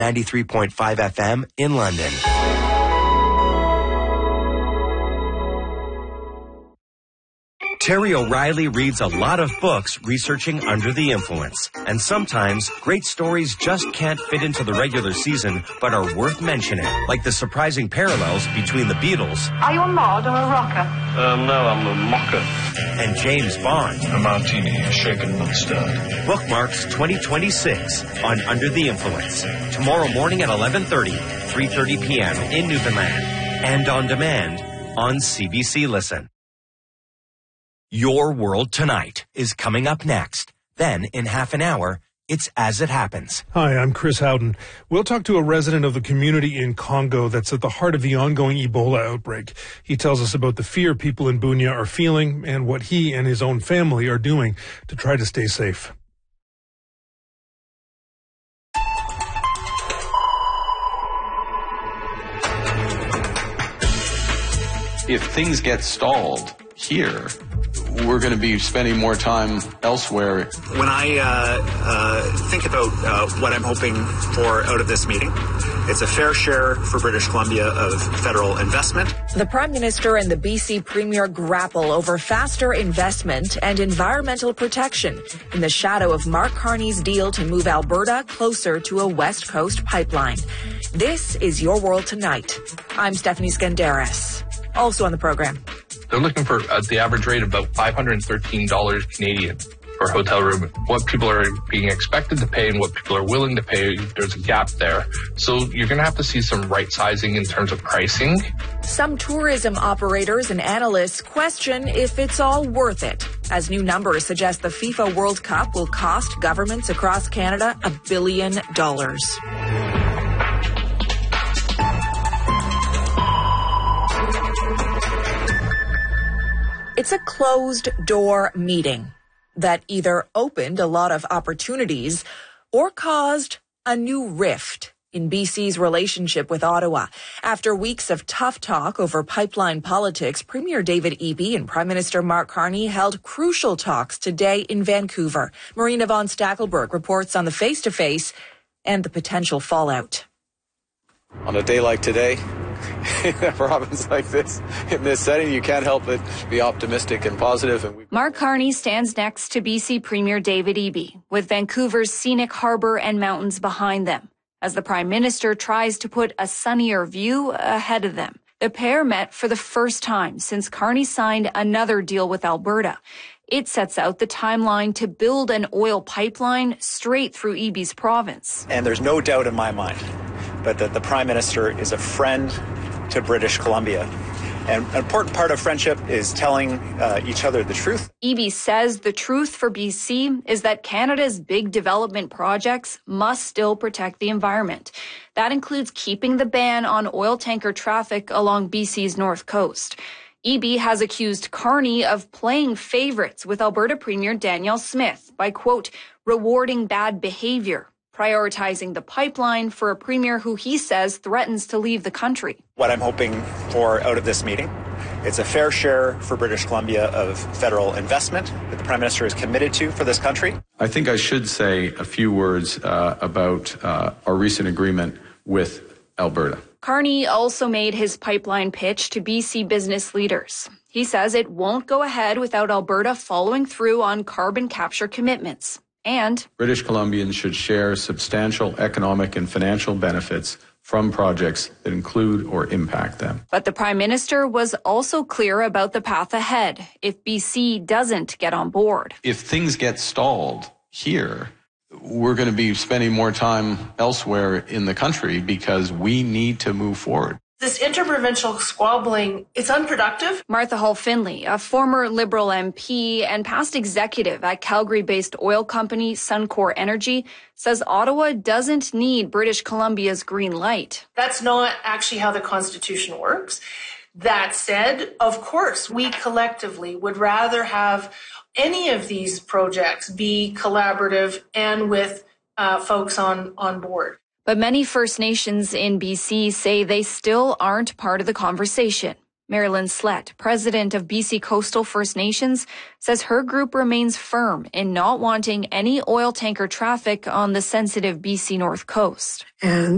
93.5 FM in London. Terry O'Reilly reads a lot of books researching Under the Influence. And sometimes, great stories just can't fit into the regular season, but are worth mentioning. Like the surprising parallels between the Beatles. Are you a mod or a rocker? No, I'm a mocker. And James Bond. A martini, shaken not stirred. Bookmarks 2026 on Under the Influence. Tomorrow morning at 11:30, 3:30 p.m. in Newfoundland. And on demand on CBC Listen. Your World Tonight is coming up next. Then, in half an hour, it's As It Happens. Hi, I'm Chris Howden. We'll talk to a resident of the community in Congo that's at the heart of the ongoing Ebola outbreak. He tells us about the fear people in Bunia are feeling and what he and his own family are doing to try to stay safe. If things get stalled here, we're going to be spending more time elsewhere. When I think about what I'm hoping for out of this meeting, it's a fair share for British Columbia of federal investment. The Prime Minister and the BC Premier grapple over faster investment and environmental protection in the shadow of Mark Carney's deal to move Alberta closer to a West Coast pipeline. This is Your World Tonight. I'm Stephanie Skandaris. Also on the program. They're looking for the average rate of about $513 Canadian for a hotel room. What people are being expected to pay and what people are willing to pay, there's a gap there. So you're going to have to see some right sizing in terms of pricing. Some tourism operators and analysts question if it's all worth it, as new numbers suggest the FIFA World Cup will cost governments across Canada $1 billion. It's a closed-door meeting that either opened a lot of opportunities or caused a new rift in BC's relationship with Ottawa. After weeks of tough talk over pipeline politics, Premier David Eby and Prime Minister Mark Carney held crucial talks today in Vancouver. Marina von Stackelberg reports on the face-to-face and the potential fallout. On a day like today, in a province like this, in this setting, you can't help but be optimistic and positive. Mark Carney stands next to BC Premier David Eby, with Vancouver's scenic harbour and mountains behind them, as the Prime Minister tries to put a sunnier view ahead of them. The pair met for the first time since Carney signed another deal with Alberta. It sets out the timeline to build an oil pipeline straight through Eby's province. And there's no doubt in my mind but that the Prime Minister is a friend to British Columbia. And an important part of friendship is telling each other the truth. Eby says the truth for BC is that Canada's big development projects must still protect the environment. That includes keeping the ban on oil tanker traffic along BC's north coast. Eby has accused Carney of playing favorites with Alberta Premier Danielle Smith by, quote, rewarding bad behavior, prioritizing the pipeline for a premier who he says threatens to leave the country. What I'm hoping for out of this meeting, it's a fair share for British Columbia of federal investment that the Prime Minister is committed to for this country. I think I should say a few words about our recent agreement with Alberta. Carney also made his pipeline pitch to BC business leaders. He says it won't go ahead without Alberta following through on carbon capture commitments. And British Columbians should share substantial economic and financial benefits from projects that include or impact them. But the Prime Minister was also clear about the path ahead if BC doesn't get on board. If things get stalled here, we're going to be spending more time elsewhere in the country because we need to move forward. This interprovincial squabbling, it's unproductive. Martha Hall Finley, a former Liberal MP and past executive at Calgary-based oil company Suncor Energy, says Ottawa doesn't need British Columbia's green light. That's not actually how the Constitution works. That said, of course, we collectively would rather have any of these projects be collaborative and with folks on board. But many First Nations in BC say they still aren't part of the conversation. Marilyn Slett, president of BC Coastal First Nations, says her group remains firm in not wanting any oil tanker traffic on the sensitive BC North Coast. And